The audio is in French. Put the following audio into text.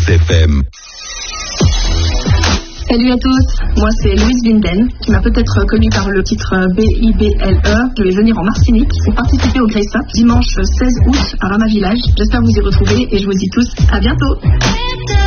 Fréquence FM. Salut à tous, moi c'est Louise Binden, qui m'a peut-être connue par le titre BIBLE. Je vais venir en Martinique pour participer au Grace Up dimanche 16 août à Rama Village. J'espère vous y retrouver et je vous dis tous à bientôt.